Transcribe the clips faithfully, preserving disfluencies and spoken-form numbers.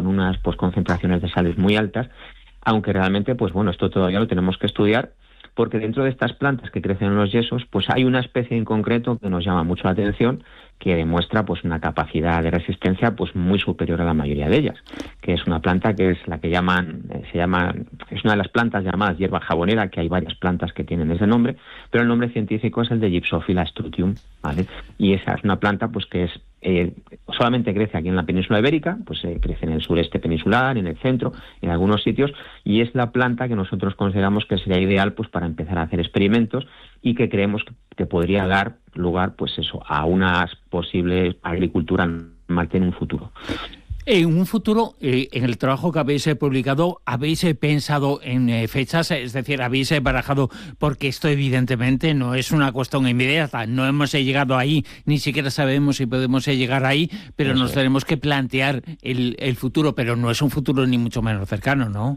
con unas pues concentraciones de sales muy altas, aunque realmente, pues bueno, esto todavía lo tenemos que estudiar, porque dentro de estas plantas que crecen en los yesos, pues hay una especie en concreto que nos llama mucho la atención, que demuestra pues una capacidad de resistencia pues muy superior a la mayoría de ellas, que es una planta que es la que llaman, eh, se llama, es una de las plantas llamadas hierba jabonera, que hay varias plantas que tienen ese nombre, pero el nombre científico es el de Gypsophila strutium, ¿vale? Y esa es una planta pues que es Eh, solamente crece aquí en la península ibérica, pues eh, crece en el sureste peninsular, en el centro, en algunos sitios, y es la planta que nosotros consideramos que sería ideal pues para empezar a hacer experimentos y que creemos que, que podría dar lugar pues eso a una posible agricultura en Marte en un futuro. En un futuro, eh, en el trabajo que habéis eh, publicado, ¿habéis eh, pensado en eh, fechas? Es decir, ¿habéis eh, barajado? Porque esto evidentemente no es una cuestión inmediata. No hemos eh, llegado ahí, ni siquiera sabemos si podemos eh, llegar ahí, pero Eso nos es. tenemos que plantear el, el futuro, pero no es un futuro ni mucho menos cercano, ¿no?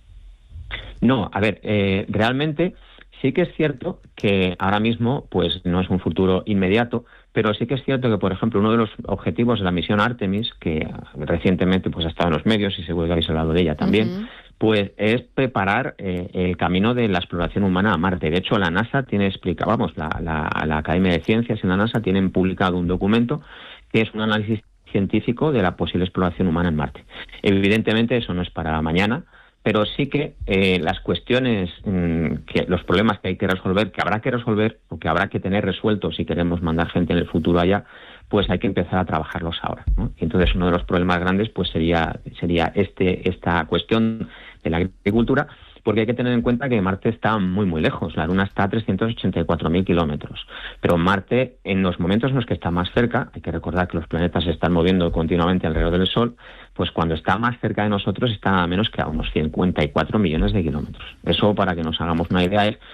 No, a ver, eh, realmente sí que es cierto que ahora mismo pues no es un futuro inmediato, pero sí que es cierto que, por ejemplo, uno de los objetivos de la misión Artemis, que recientemente pues ha estado en los medios y seguro que habéis hablado de ella también, uh-huh. pues es preparar eh, el camino de la exploración humana a Marte. De hecho, la NASA tiene explicado, vamos, la, la, la Academia de Ciencias y la NASA tienen publicado un documento que es un análisis científico de la posible exploración humana en Marte. Evidentemente eso no es para mañana, pero sí que eh, las cuestiones, mmm, que los problemas que hay que resolver, que habrá que resolver o que habrá que tener resueltos si queremos mandar gente en el futuro allá, pues hay que empezar a trabajarlos ahora, ¿no? Y entonces uno de los problemas grandes pues sería sería este esta cuestión de la agricultura, porque hay que tener en cuenta que Marte está muy muy lejos. La Luna está a trescientos ochenta y cuatro mil kilómetros, pero Marte, en los momentos en los que está más cerca, hay que recordar que los planetas se están moviendo continuamente alrededor del Sol, pues cuando está más cerca de nosotros está a menos que a unos cincuenta y cuatro millones de kilómetros. Eso, para que nos hagamos una idea, es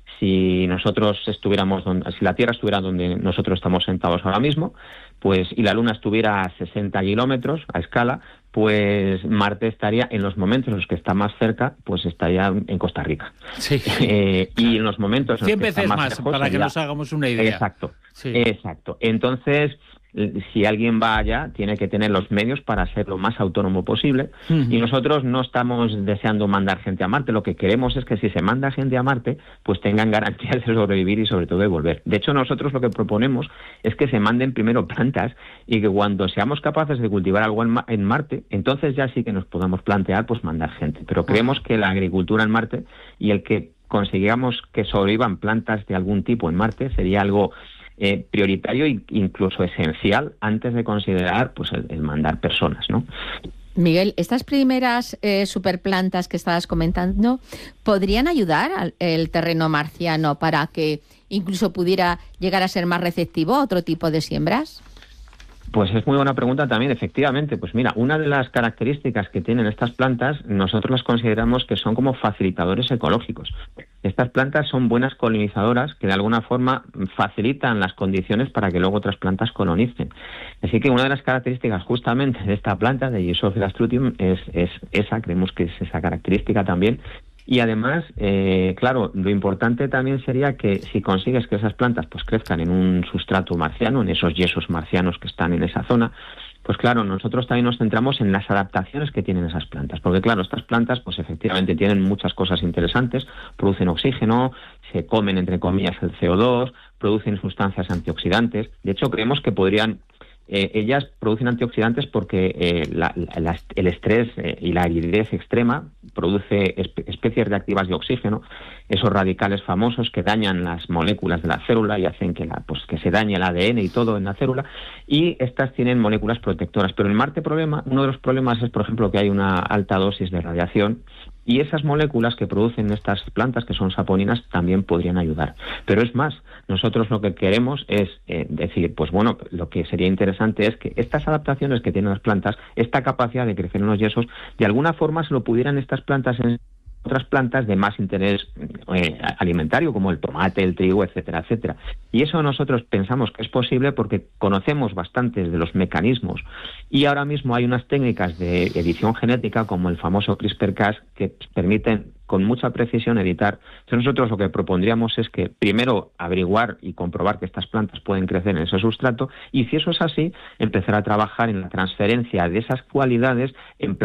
si nosotros estuviéramos donde, si la Tierra estuviera donde nosotros estamos sentados ahora mismo, pues y la Luna estuviera a sesenta kilómetros a escala, pues Marte estaría, en los momentos en los que está más cerca, pues estaría en Costa Rica. Sí. Eh, y en los momentos en los que está más, más lejos, para sería, que nos hagamos una idea. Exacto, sí. exacto. Entonces, si alguien va allá, tiene que tener los medios para ser lo más autónomo posible. Uh-huh. Y nosotros no estamos deseando mandar gente a Marte. Lo que queremos es que si se manda gente a Marte, pues tengan garantías de sobrevivir y sobre todo de volver. De hecho, nosotros lo que proponemos es que se manden primero plantas y que cuando seamos capaces de cultivar algo en, Ma- en Marte, entonces ya sí que nos podamos plantear pues mandar gente. Pero creemos que la agricultura en Marte y el que consigamos que sobrevivan plantas de algún tipo en Marte sería algo Eh, prioritario e incluso esencial antes de considerar pues el, el mandar personas, ¿no? Miguel, estas primeras eh, superplantas que estabas comentando podrían ayudar al el terreno marciano para que incluso pudiera llegar a ser más receptivo a otro tipo de siembras. Pues es muy buena pregunta también, efectivamente. Pues mira, una de las características que tienen estas plantas, nosotros las consideramos que son como facilitadores ecológicos. Estas plantas son buenas colonizadoras que de alguna forma facilitan las condiciones para que luego otras plantas colonicen. Así que una de las características justamente de esta planta, de Gypsophila strutium, es, es esa, creemos que es esa característica también. Y además, eh, claro, lo importante también sería que si consigues que esas plantas pues crezcan en un sustrato marciano, en esos yesos marcianos que están en esa zona, pues claro, nosotros también nos centramos en las adaptaciones que tienen esas plantas, porque claro, estas plantas pues efectivamente tienen muchas cosas interesantes, producen oxígeno, se comen entre comillas el C O dos, producen sustancias antioxidantes. De hecho, creemos que podrían Eh, ellas producen antioxidantes porque eh, la, la, el estrés eh, y la aridez extrema produce espe- especies reactivas de oxígeno, esos radicales famosos que dañan las moléculas de la célula y hacen que, la, pues, que se dañe el A D N y todo en la célula, y estas tienen moléculas protectoras. Pero en Marte problema, uno de los problemas es, por ejemplo, que hay una alta dosis de radiación, y esas moléculas que producen estas plantas, que son saponinas, también podrían ayudar. Pero es más, nosotros lo que queremos es eh, decir, pues bueno, lo que sería interesante es que estas adaptaciones que tienen las plantas, esta capacidad de crecer en los yesos, de alguna forma se lo pudieran estas plantas en otras plantas de más interés eh, alimentario, como el tomate, el trigo, etcétera, etcétera. Y eso nosotros pensamos que es posible porque conocemos bastantes de los mecanismos, y ahora mismo hay unas técnicas de edición genética, como el famoso CRISPR Cas, que permiten con mucha precisión editar. Entonces nosotros lo que propondríamos es que primero averiguar y comprobar que estas plantas pueden crecer en ese sustrato, y si eso es así, empezar a trabajar en la transferencia de esas cualidades en